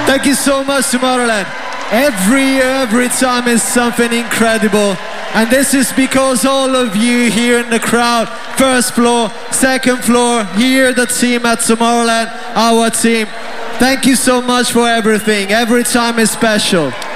Thank you so much, Tomorrowland. Every year, every time is something incredible. And this is because all of you here in the crowd, first floor, second floor, here the team at Tomorrowland, our team. Thank you so much for everything. Every time is special.